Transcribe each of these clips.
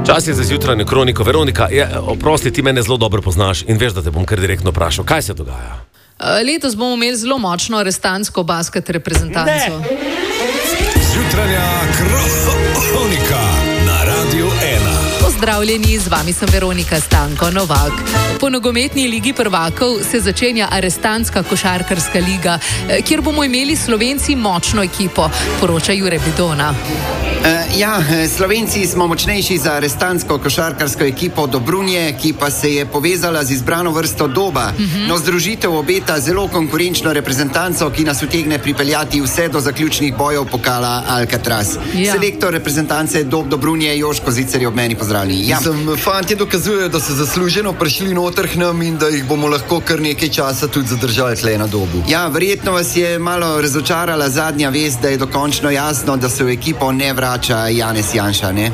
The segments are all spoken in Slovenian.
Čas je za zjutranjo kroniko. Veronika, oprosti, ti mene zelo dobro poznaš in veš, da te bom kar direktno vprašal. Kaj se dogaja? Letos bomo imeli zelo močno arestantsko basket reprezentanco. Zjutranja kronika na Radiu 1. Pozdravljeni, z vami sem Veronika Stanko Novak. Po nogometni ligi prvakov se začenja arestantska košarkarska liga, kjer bomo imeli Slovenci močno ekipo, poroča Jure Bidona. Slovenci smo močnejši za arestantsko košarkarsko ekipo Dobrunje, ki pa se je povezala z izbrano vrsto Doba. No, združitev obeta zelo konkurenčno reprezentanco, ki nas utegne pripeljati vse do zaključnih bojev pokala Alcatraz. Selektor reprezentance Dobrunje Joško Zicer je ob meni, pozdravljeni. Fantje dokazujejo, da so zasluženo prišli noter k nam in da jih bomo lahko kar nekaj časa tudi zadržali tle na Dobu. Ja, verjetno vas je malo razočarala zadnja vest, da je dokončno jasno, da se v ekipo ne vrača Janez Janša, ne?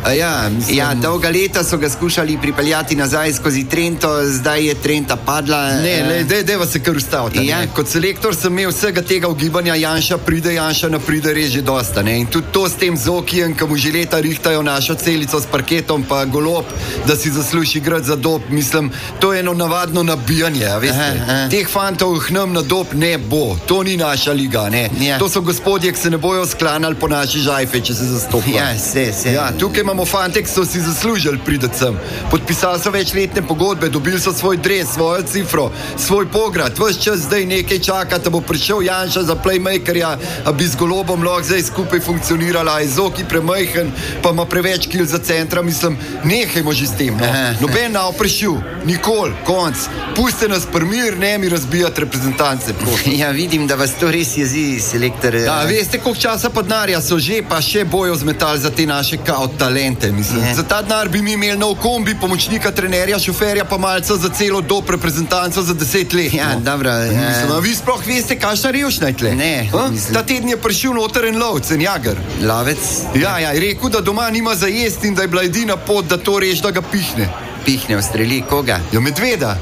Dolga leta so ga skušali pripeljati nazaj skozi Trento, zdaj je Trenta padla. Deva se kar ustaviti. Kot selektor sem imel vsega tega ugibanja Janša ne pride res že dosta, ne? In tudi to s tem Zokijem, ki mu že leta rihtajo našo celico s parketom, pa Golob, da si zasluži igrati za Dob. Mislim, to je eno navadno nabijanje, veste. Teh fantov k nam na Dob ne bo. To ni naša liga, ne? To so gospodje, ki se ne bojo sklanjali po naši žajfe, če se zastopajo. Tukaj imamo fante, ki so si zaslužili prideti sem. Podpisali so večletne pogodbe, dobili so svoj dres, svojo cifro, svoj pograd. Ves čas zdaj nekaj čaka, da bo prišel Janša za playmakerja, a bi z Golobom lahko zdaj skupaj funkcionirala. Je Zoki premajhen, pa ima preveč kil za centra. Mislim, nehajmo že s tem. Noben nav prišel, nikoli, konc. Puste nas primir, ne mi razbijati reprezentance. Vidim, da vas to res jezi, selektor. Veste, koliko časa pa denarja so že, pa še bojo zmetali za te naše kao talente, mislim. Za ta denar bi mi imeli nov kombi, pomočnika, trenerja, šoferja, pa malca za celo Dob reprezentanco za 10 let. Dobro. Vi sploh veste, kakšna revšna je tle? Ne. Ta teden je prišel noter en lovec, en jager. Lovec? Je rekel, da doma nima za jesti in da je bila edina pot, da to reši, da ga pihne. Pihne, ustreli koga? Medveda.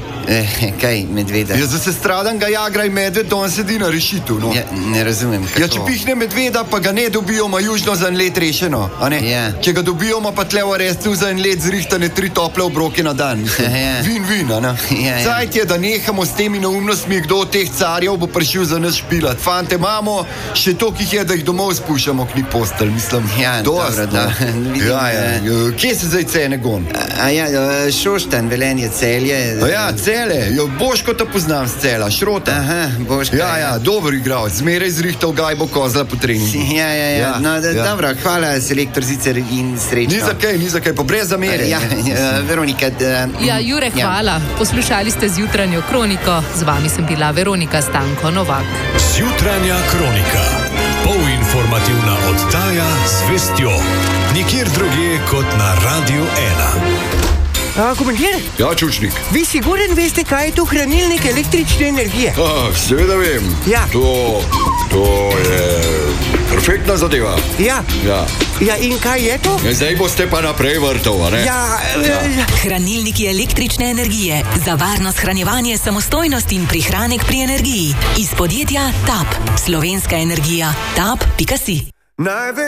Kaj medveda? Za sestradan ga jagra in medved, da on sedi na rešitu. No. Ne razumem, kako. Če pihne medveda, pa ga ne dobijo, ima južno za en let rešeno. Če ga dobijo, pa tle v arestu za en let zrihtane 3 tople obroke na dan. Vin, Cajt je, da nehamo s temi neumnostmi, kdo od teh carjev bo prišel za nas špilat. Fante imamo, še toliko jih je, da jih domov spuščamo k njih postelj, mislim. Dobro, da. Kje se zdaj cene gon? Šoštanj, Velenje, Celje. Cele, Boško te poznam z Cela, Šrota. Boško. Dober igralec, zmeraj zrihtal gajbo kozla po treningu. Dobro, hvala, selektor Zicer in srečno. Ni za kaj, pa brez zamere. Veronika. Jure, hvala. Poslušali ste zjutranjo kroniko, z vami sem bila Veronika Stanko Novak. Zjutranja kronika, polinformativna oddaja z vestjo, nikjer drugje kot na Radiu 1. Komandir? Čučnik. Vi siguren veste, kaj je to hranilnik električne energije? Seveda vem. To je perfektna zadeva. In kaj je to? Zdaj boste pa naprej vrtov, a ne? Hranilniki električne energije. Za varno shranjevanje, samostojnost in prihranek pri energiji. Iz podjetja TAP. Slovenska energija. TAP.si.